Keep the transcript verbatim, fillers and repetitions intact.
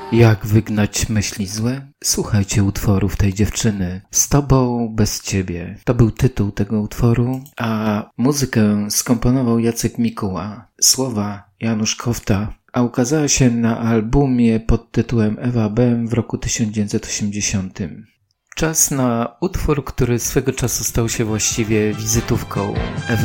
Jak wygnać myśli złe? Słuchajcie utworów tej dziewczyny. Z tobą, bez ciebie. To był tytuł tego utworu, a muzykę skomponował Jacek Mikuła. Słowa Janusz Kofta, a ukazała się na albumie pod tytułem Ewa Bem w roku tysiąc dziewięćset osiemdziesiątym. Czas na utwór, który swego czasu stał się właściwie wizytówką Ewy